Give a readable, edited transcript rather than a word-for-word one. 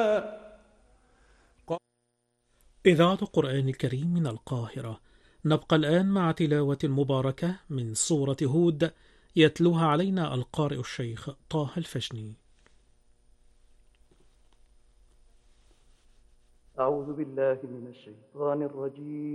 إذاعة القرآن الكريم من القاهرة. نبقى الآن مع تلاوة مباركة من سورة هود، يتلوها علينا القارئ الشيخ طه الفشني. أعوذ بالله من الشيطان الرجيم.